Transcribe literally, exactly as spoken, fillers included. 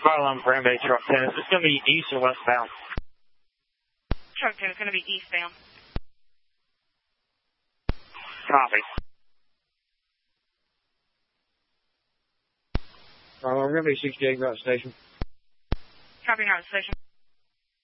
Fire alarm for Ambay Truck ten. Is this going to be east or westbound? Truck ten is going to be eastbound. Copy. Fire alarm, we're going to be sixty-eight, route station. Copy, route station.